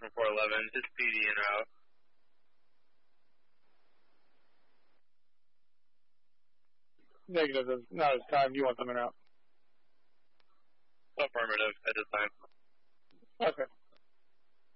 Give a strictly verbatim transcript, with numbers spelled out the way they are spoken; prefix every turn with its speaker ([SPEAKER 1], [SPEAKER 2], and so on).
[SPEAKER 1] from four eleven, just P D en route.
[SPEAKER 2] Negative, is not his time. You want them en route.
[SPEAKER 1] Affirmative at this time.
[SPEAKER 2] Okay.